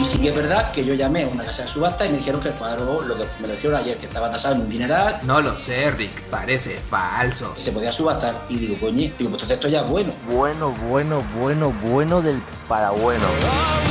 Y sí que es verdad que yo llamé a una casa de subasta y me dijeron que el cuadro, me lo dijeron ayer, que estaba tasado en un dineral, No lo sé, Rick, parece falso. que se podía subastar. Y digo, coño, digo, pues entonces esto ya es bueno. Bueno del parabueno.